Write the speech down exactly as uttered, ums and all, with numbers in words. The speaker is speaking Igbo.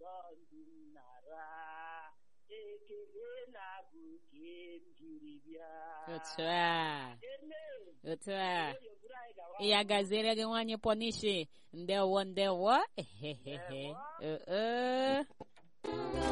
ụzọ ndụ nara ekele na-abụ nke m jiri bịa. Otu a. Amen. Otu a. Onye buru anyị gawa. Ya gaziere gị nwanyị pọnishi. Ndewo ndewo. Ehehehe. Ndewo. Uh, uh.